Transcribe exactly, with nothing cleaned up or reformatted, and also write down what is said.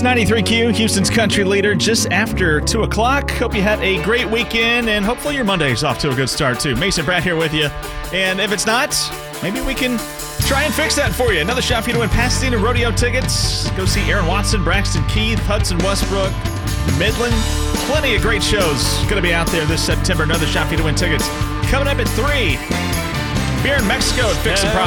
ninety-three Q, Houston's country leader, just after two o'clock. Hope you had a great weekend, and hopefully your Monday's off to a good start, too. Mason Pratt here with you. And if it's not, maybe we can try and fix that for you. Another shot for you to win Pasadena Rodeo tickets. Go see Aaron Watson, Braxton Keith, Hudson Westbrook, Midland. Plenty of great shows going to be out there this September. Another shot for you to win tickets. Coming up at three, beer in Mexico at Fix and Problem.